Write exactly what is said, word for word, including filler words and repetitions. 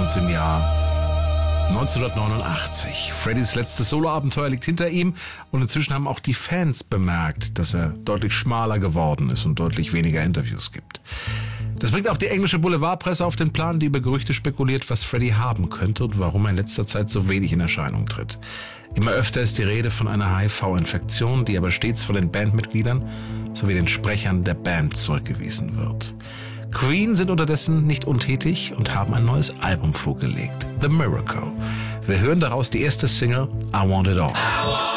uns im Jahr neunzehnhundertneunundachtzig. Freddys letztes Soloabenteuer liegt hinter ihm und inzwischen haben auch die Fans bemerkt, dass er deutlich schmaler geworden ist und deutlich weniger Interviews gibt. Das bringt auch die englische Boulevardpresse auf den Plan, die über Gerüchte spekuliert, was Freddie haben könnte und warum er in letzter Zeit so wenig in Erscheinung tritt. Immer öfter ist die Rede von einer H I V-Infektion, die aber stets von den Bandmitgliedern sowie den Sprechern der Band zurückgewiesen wird. Queen sind unterdessen nicht untätig und haben ein neues Album vorgelegt, The Miracle. Wir hören daraus die erste Single, I Want It All.